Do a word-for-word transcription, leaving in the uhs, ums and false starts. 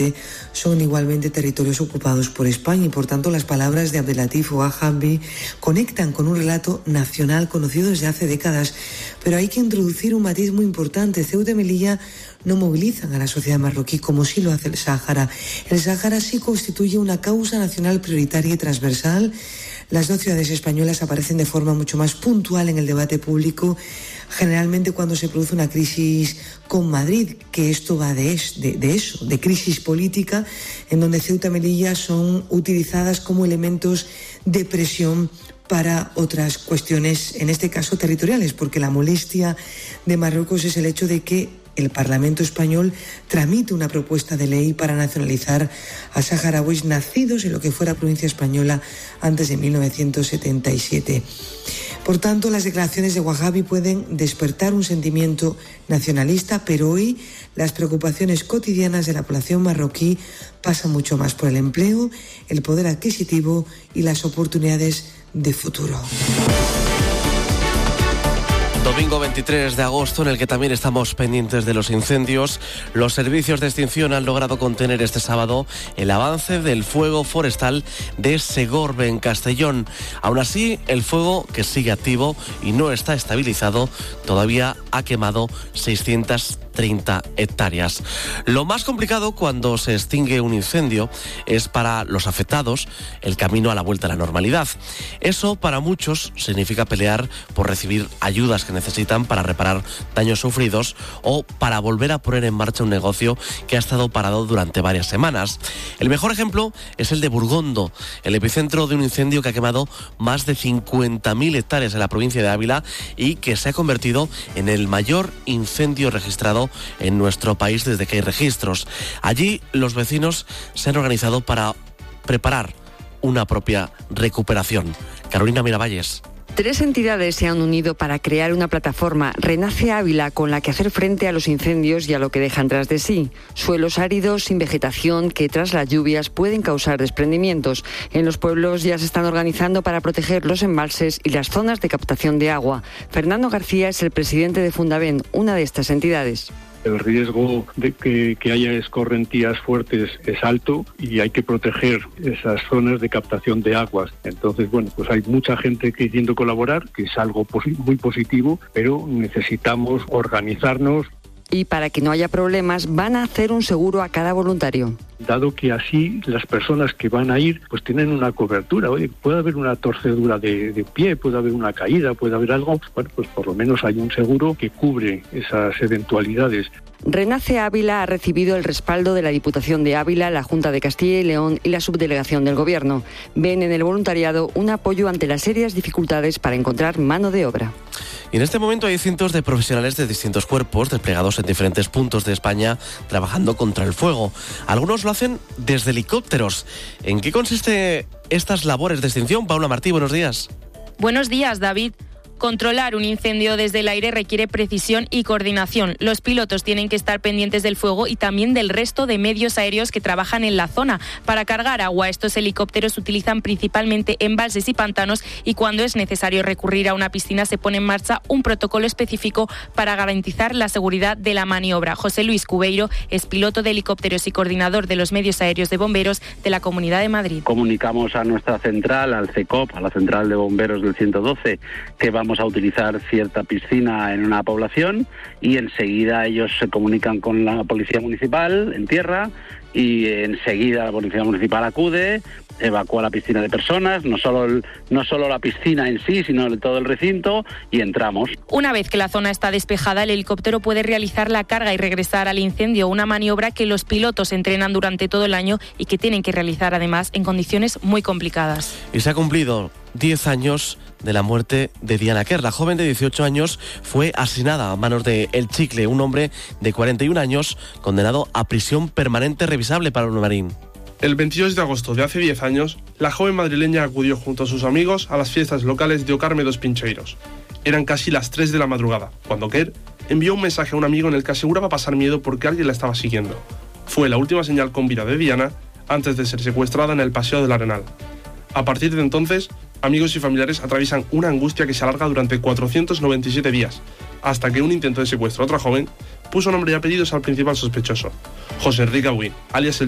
siete son igualmente territorios ocupados por España y por tanto las palabras de Abdelatif Wahabi conectan con un relato nacional conocido desde hace décadas. Pero hay que introducir un matiz muy importante. Ceuta y Melilla no movilizan a la sociedad marroquí como sí lo hace el Sáhara. El Sáhara sí constituye una causa nacional prioritaria y transversal. Las dos ciudades españolas aparecen de forma mucho más puntual en el debate público, generalmente cuando se produce una crisis con Madrid, que esto va de, es, de, de eso, de crisis política, en donde Ceuta y Melilla son utilizadas como elementos de presión para otras cuestiones, en este caso territoriales, porque la molestia de Marruecos es el hecho de que el Parlamento español tramite una propuesta de ley para nacionalizar a saharauis nacidos en lo que fuera provincia española antes de mil novecientos setenta y siete. Por tanto, las declaraciones de Wahabi pueden despertar un sentimiento nacionalista, pero hoy las preocupaciones cotidianas de la población marroquí pasan mucho más por el empleo, el poder adquisitivo y las oportunidades de futuro. Domingo veintitrés de agosto, en el que también estamos pendientes de los incendios. Los servicios de extinción han logrado contener este sábado el avance del fuego forestal de Segorbe, en Castellón. Aún así, el fuego, que sigue activo y no está estabilizado, todavía ha quemado seiscientas treinta hectáreas. Lo más complicado cuando se extingue un incendio es para los afectados el camino a la vuelta a la normalidad. Eso para muchos significa pelear por recibir ayudas que necesitan para reparar daños sufridos o para volver a poner en marcha un negocio que ha estado parado durante varias semanas. El mejor ejemplo es el de Burgondo, el epicentro de un incendio que ha quemado más de cincuenta mil hectáreas en la provincia de Ávila y que se ha convertido en el mayor incendio registrado en nuestro país desde que hay registros. Allí los vecinos se han organizado para preparar una propia recuperación. Carolina Miravalles. Tres entidades se han unido para crear una plataforma Renace Ávila con la que hacer frente a los incendios y a lo que dejan tras de sí. Suelos áridos sin vegetación que tras las lluvias pueden causar desprendimientos. En los pueblos ya se están organizando para proteger los embalses y las zonas de captación de agua. Fernando García es el presidente de Fundaven, una de estas entidades. El riesgo de que, que haya escorrentías fuertes es alto y hay que proteger esas zonas de captación de aguas. Entonces, bueno, pues hay mucha gente queriendo colaborar, que es algo posi- muy positivo, pero necesitamos organizarnos. Y para que no haya problemas, van a hacer un seguro a cada voluntario. Dado que así las personas que van a ir pues tienen una cobertura. Oye, puede haber una torcedura de, de pie, puede haber una caída, puede haber algo. Bueno, pues por lo menos hay un seguro que cubre esas eventualidades. Renace Ávila ha recibido el respaldo de la Diputación de Ávila, la Junta de Castilla y León y la Subdelegación del Gobierno. Ven en el voluntariado un apoyo ante las serias dificultades para encontrar mano de obra. Y en este momento hay cientos de profesionales de distintos cuerpos desplegados en diferentes puntos de España trabajando contra el fuego. Algunos lo hacen desde helicópteros. ¿En qué consiste estas labores de extinción? Paula Martí, buenos días. Buenos días, David. Controlar un incendio desde el aire requiere precisión y coordinación. Los pilotos tienen que estar pendientes del fuego y también del resto de medios aéreos que trabajan en la zona. Para cargar agua, estos helicópteros utilizan principalmente embalses y pantanos y cuando es necesario recurrir a una piscina se pone en marcha un protocolo específico para garantizar la seguridad de la maniobra. José Luis Cubeiro es piloto de helicópteros y coordinador de los medios aéreos de bomberos de la Comunidad de Madrid. Comunicamos a nuestra central, al C E C O P, a la central de bomberos del ciento doce, que vamos a utilizar cierta piscina en una población y enseguida ellos se comunican con la policía municipal en tierra y enseguida la policía municipal acude, evacúa la piscina de personas, no solo el, no solo la piscina en sí, sino el, todo el recinto y entramos. Una vez que la zona está despejada, el helicóptero puede realizar la carga y regresar al incendio, una maniobra que los pilotos entrenan durante todo el año y que tienen que realizar además en condiciones muy complicadas. Y se ha cumplido diez años de la muerte de Diana Kerr. La joven de dieciocho años fue asesinada a manos de El Chicle, un hombre de cuarenta y un años condenado a prisión permanente revisable para un marín. El veintidós de agosto de hace diez años, la joven madrileña acudió junto a sus amigos a las fiestas locales de Ocarme dos Pincheiros. Eran casi las tres de la madrugada, cuando Kerr envió un mensaje a un amigo en el que aseguraba pasar miedo porque alguien la estaba siguiendo. Fue la última señal con vida de Diana antes de ser secuestrada en el Paseo del Arenal. A partir de entonces, amigos y familiares atraviesan una angustia que se alarga durante cuatrocientos noventa y siete días, hasta que un intento de secuestro a otra joven puso nombre y apellidos al principal sospechoso, José Enrique Agüín, alias El